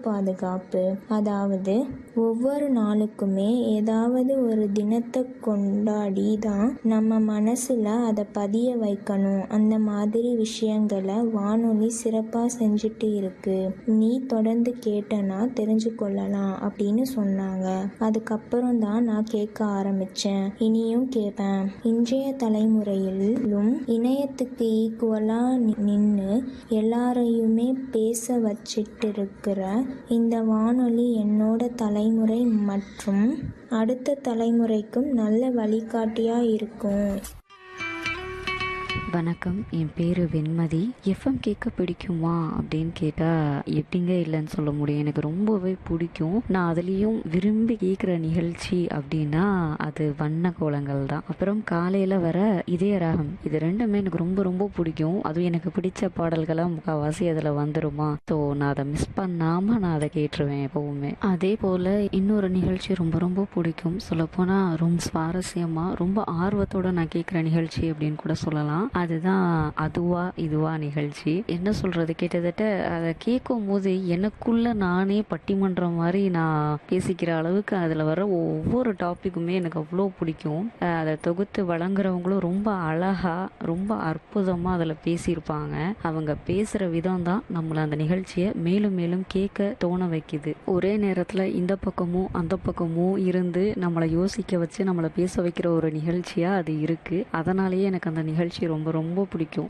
பாதுகாப்பு. அதாவது ஒவ்வொரு நாளுக்குமே ஏதாவது ஒரு தினத்தை கொண்டாடி தான் நம்ம மனசுல அதை பதிய வைக்கணும். அந்த மாதிரி விஷயங்களை வானொலி சிறப்பா செஞ்சுட்டு இருக்கு. நீ தொடர்ந்து கேட்டனா தெரிஞ்சு கொள்ளலாம் அப்படின்னு சொன்னாங்க. அதுக்கப்புறம் தான் நான் கேட்க ஆரம்பிச்சேன். இனியும் கேட்பேன். இன்றைய தலைமுறையிலும் இணையத்துக்கு ஈக்குவலா நின்று எல்லாரையுமே பேச வச்சிட்டு இருக்கிற இந்த வானொலி என்னோட தலைமுறை மற்றும் அடுத்த தலைமுறைக்கும் நல்ல வழிகாட்டியா இருக்கும். வணக்கம், என் பேர் வெண்மதி. எஃப்எம் கேட்க பிடிக்குமா அப்படின்னு கேட்டால் எப்படிங்க இல்லைன்னு சொல்ல முடியும். எனக்கு ரொம்பவே பிடிக்கும். நான் அதுலேயும் விரும்பி கேட்குற நிகழ்ச்சி அப்படின்னா அது வண்ண கோலங்கள் தான். அப்புறம் காலையில் வர இதய ராகம், இது ரெண்டுமே எனக்கு ரொம்ப ரொம்ப பிடிக்கும். அதுவும் எனக்கு பிடிச்ச பாடல்களாக முக்கால்வாசி அதில் வந்துருமா. ஸோ நான் அதை மிஸ் பண்ணாமல் நான் அதை கேட்டுருவேன் எப்போவுமே. அதே போல் இன்னொரு நிகழ்ச்சி ரொம்ப ரொம்ப பிடிக்கும். சொல்லப்போனால் ரொம்ப சுவாரஸ்யமாக ரொம்ப ஆர்வத்தோடு நான் கேட்குற நிகழ்ச்சி அப்படின்னு கூட சொல்லலாம். அதுதான் அதுவா இதுவா நிகழ்ச்சி. என்ன சொல்றது, கிட்டத்தட்ட அதை கேட்கும் போது எனக்குள்ள நானே பட்டிமன்றம் மாதிரி நான் பேசிக்கிற அளவுக்கு அதில் வர ஒவ்வொரு டாப்பிக்குமே எனக்கு அவ்வளோ பிடிக்கும். அதை தொகுத்து வழங்குறவங்களும் ரொம்ப அழகா ரொம்ப அற்புதமா அதில் பேசியிருப்பாங்க. அவங்க பேசுகிற விதம் தான் நம்மளை அந்த நிகழ்ச்சியை மேலும் மேலும் கேட்க தோண வைக்குது. ஒரே நேரத்தில் இந்த பக்கமும் அந்த பக்கமும் இருந்து நம்மளை யோசிக்க வச்சு நம்மளை பேச வைக்கிற ஒரு நிகழ்ச்சியா அது இருக்கு. அதனாலேயே எனக்கு அந்த நிகழ்ச்சி ரொம்ப ரொம்ப பிடிக்கும்.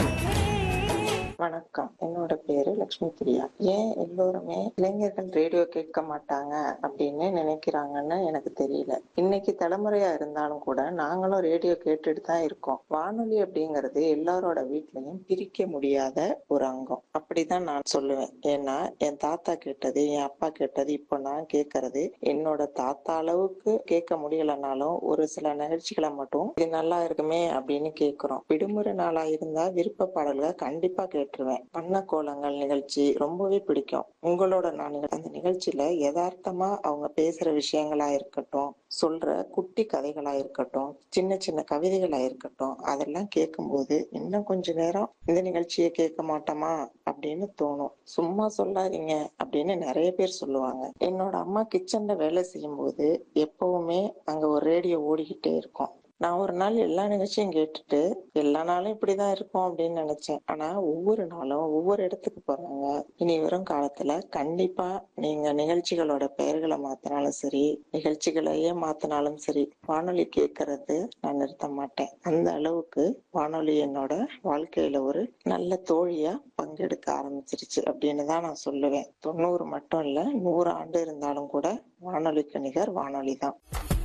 வணக்கம், என்னோட பேரு லட்சுமி பிரியா. ஏன் எல்லோருமே இளைஞர்கள் ரேடியோ கேட்க மாட்டாங்க அப்படின்னு நினைக்கிறாங்கன்னு எனக்கு தெரியல. இன்னைக்கு தலைமுறையா இருந்தாலும் கூட நாங்களும் ரேடியோ கேட்டுட்டு தான் இருக்கோம். வானொலி அப்படிங்கிறது எல்லாரோட வீட்லயும் பிரிக்க முடியாத ஒரு அங்கம் அப்படிதான் நான் சொல்லுவேன். ஏன்னா என் தாத்தா கேட்டது, என் அப்பா கேட்டது, இப்போ நான் கேட்கறது. என்னோட தாத்தா அளவுக்கு கேட்க முடியலனாலும் ஒரு சில நிகழ்ச்சிகளை மட்டும் இது நல்லா இருக்குமே அப்படின்னு கேட்கிறோம். விடுமுறை நாளா இருந்தா விருப்ப பாடல்களை கண்டிப்பா கேட்டுருவேன். வண்ண கோலங்கள் நிகழ்ச்சி ரொம்பவே பிடிக்கும். உங்களோட நான் அந்த நிகழ்ச்சியில யதார்த்தமா அவங்க பேசுற விஷயங்களா இருக்கட்டும், சொல்ற குட்டி கதைகளா இருக்கட்டும், சின்ன சின்ன கவிதைகளா இருக்கட்டும், அதெல்லாம் கேட்கும்போது இன்னும் கொஞ்ச நேரம் இந்த நிகழ்ச்சியை கேட்க மாட்டோமா அப்படின்னு தோணும். சும்மா சொல்லாதீங்க அப்படின்னு நிறைய பேர் சொல்லுவாங்க. என்னோட அம்மா கிச்சன்ல வேலை செய்யும் போது எப்பவுமே அங்க ஒரு ரேடியோ ஓடிக்கிட்டே இருக்கும். நான் ஒரு நாள் எல்லா நிகழ்ச்சியும் கேட்டுட்டு எல்லா நாளும் இப்படிதான் இருக்கும் அப்படின்னு நினைச்சேன். ஆனா ஒவ்வொரு நாளும் ஒவ்வொரு இடத்துக்கு போறாங்க. இனி வரும் காலத்துல கண்டிப்பா நீங்க நிகழ்ச்சிகளோட பெயர்களை மாத்தினாலும் சரி, நிகழ்ச்சிகளையே மாத்தினாலும் சரி, வானொலி கேட்கறது நான் நிறுத்த மாட்டேன். அந்த அளவுக்கு வானொலி என்னோட வாழ்க்கையில ஒரு நல்ல தோழியா பங்கெடுக்க ஆரம்பிச்சிருச்சு அப்படின்னு தான் நான் சொல்லுவேன். 90 மட்டும் இல்ல, 100 ஆண்டு இருந்தாலும் கூட வானொலிக்கு நிகர் வானொலி தான்.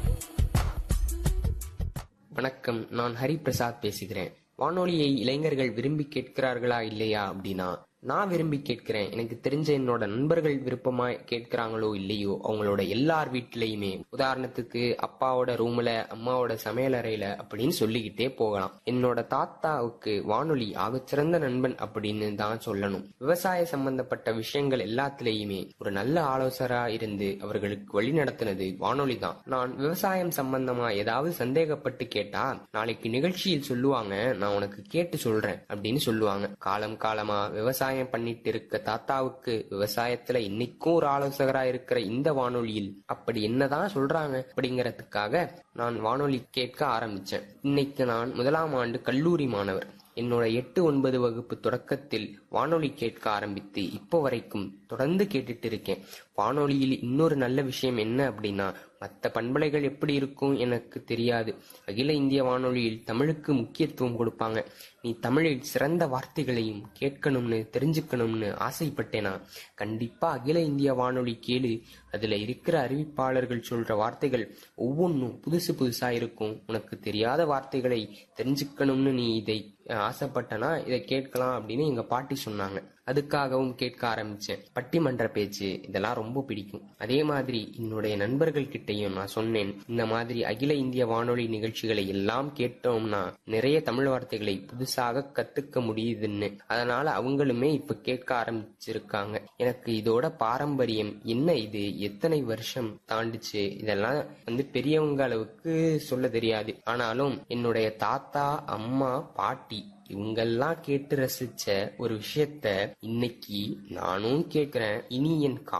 வணக்கம், நான் ஹரிபிரசாத் பேசுகிறேன். வானொலியை இளைஞர்கள் விரும்பி கேட்கிறார்களா இல்லையா அப்படின்னா நான் விரும்பி கேட்கிறேன். எனக்கு தெரிஞ்ச என்னோட நண்பர்கள் விருப்பமா கேட்கிறாங்களோ இல்லையோ அவங்களோட எல்லார் வீட்லயுமே, உதாரணத்துக்கு அப்பாவோட ரூம்ல, அம்மாவோட சமையல் அறையில அப்படின்னு சொல்லிக்கிட்டே போகலாம். என்னோட தாத்தாவுக்கு வானொலி ஆகச்சிறந்த நண்பன் அப்படின்னு தான் சொல்லணும். விவசாய சம்பந்தப்பட்ட விஷயங்கள் எல்லாத்திலையுமே ஒரு நல்ல ஆலோசகரா இருந்து அவர்களுக்கு வழி நடத்தினது வானொலி தான். நான் விவசாயம் சம்பந்தமா ஏதாவது சந்தேகப்பட்டு கேட்டா நாளைக்கு நிகழ்ச்சியில் சொல்லுவாங்க, நான் உனக்கு கேட்டு சொல்றேன் அப்படின்னு சொல்லுவாங்க. காலம் காலமா விவசாயம் பண்ணிட்டு இருக்க தாத்தாவுக்கு விவசாயத்துல இன்னைக்கும் ஒரு ஆலோசகரா இருக்கிற இந்த வானொலியில் அப்படி என்னதான் சொல்றாங்க அப்படிங்கறதுக்காக நான் வானொலி கேட்க ஆரம்பிச்சேன். இன்னைக்கு நான் 1ஆம் ஆண்டு கல்லூரி மாணவர். என்னோட 8, 9 வகுப்பு தொடக்கத்தில் வானொலி கேட்க ஆரம்பித்து இப்போ வரைக்கும் தொடர்ந்து கேட்டுட்டு இருக்கேன். வானொலியில் இன்னொரு நல்ல விஷயம் என்ன அப்படின்னா, மற்ற பண்பலைகள் எப்படி இருக்கும் எனக்கு தெரியாது. அகில இந்திய வானொலியில் தமிழுக்கு முக்கியத்துவம் கொடுப்பாங்க. நீ தமிழில் சிறந்த வார்த்தைகளையும் கேட்கணும்னு தெரிஞ்சுக்கணும்னு ஆசைப்பட்டேனா கண்டிப்பா அகில இந்திய வானொலி கேளு. அதுல இருக்கிற அறிவிப்பாளர்கள் சொல்ற வார்த்தைகள் ஒவ்வொன்றும் புதுசு புதுசா இருக்கும். உனக்கு தெரியாத வார்த்தைகளை தெரிஞ்சுக்கணும்னு நீ இதை ஆசைப்பட்டனா இதை கேட்கலாம் அப்படின்னு எங்க பாட்டி சொன்னாங்க. அதுக்காகவும் கேட்க ஆரம்பிச்சேன். பட்டிமன்ற பேச்சு இதெல்லாம் ரொம்ப பிடிக்கும். அதே மாதிரி என்னுடைய நண்பர்கள் கிட்டையும் நான் சொன்னேன், இந்த மாதிரி அகில இந்திய வானொலி நிகழ்ச்சிகளை எல்லாம் கேட்டோம்னா நிறைய தமிழ் வார்த்தைகளை புதுசாக கத்துக்க முடியுதுன்னு. அதனால அவங்களுமே இப்ப கேட்க ஆரம்பிச்சிருக்காங்க. எனக்கு இதோட பாரம்பரியம் என்ன, இது எத்தனை வருஷம் தாண்டிச்சு, இதெல்லாம் பெரியவங்க அளவுக்கு சொல்ல தெரியாது. ஆனாலும் என்னுடைய தாத்தா, அம்மா, பாட்டி இவங்கெல்லாம் கேட்டு ரசிச்ச ஒரு விஷயத்த இன்னைக்கு நானும் கேட்கிறேன். இனி என்